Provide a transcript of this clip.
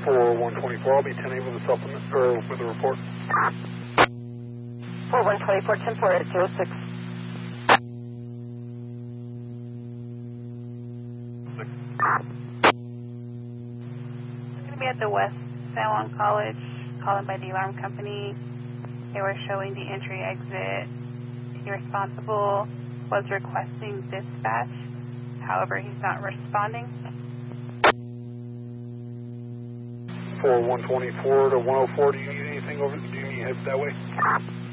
For 124, I'll be 10 with a supplement, or with a report. For 124, 10-4 at 06. It's going to be at the West San Juan College, calling by the alarm company. They were showing the entry-exit. He responsible was requesting dispatch. However, he's not responding. For 124 to 104, do you need anything over? Do you need heads that way?